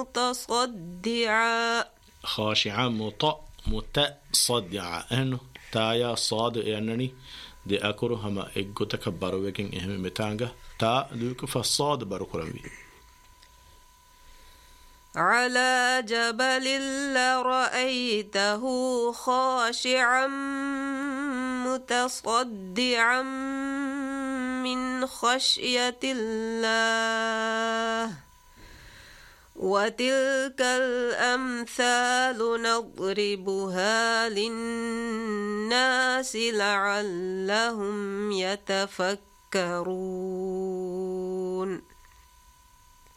متصدعا خاشعا متصدعا إنه تايا صاد يعني دي أكره هما إجو تكبروا وكين إهم متانجا تا دوك فالصاد بركرمي على جبل لرأيته خاشعا متصدعا من خشية الله وتلك الأمثال نضربها للناس لعلهم يتفكرون